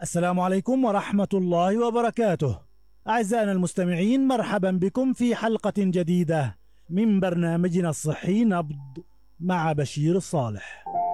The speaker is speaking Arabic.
السلام عليكم ورحمة الله وبركاته. أعزائنا المستمعين، مرحبا بكم في حلقة جديدة من برنامجنا الصحي نبض مع بشير الصالح.